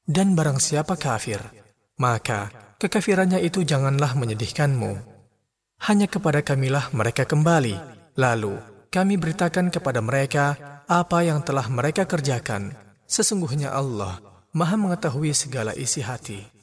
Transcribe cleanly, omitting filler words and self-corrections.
Dan barang siapa kafir, maka kekafirannya itu janganlah menyedihkanmu. Hanya kepada Kamilah mereka kembali, lalu kami beritakan kepada mereka apa yang telah mereka kerjakan. Sesungguhnya Allah Maha mengetahui segala isi hati.